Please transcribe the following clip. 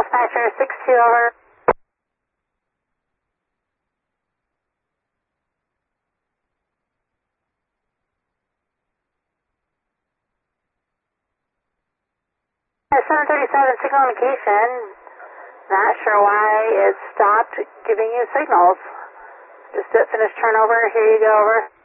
Dispatcher 6-2 over. At 737 signal indication. Not sure why it stopped giving you signals. Just finish turnover. Here you go, over.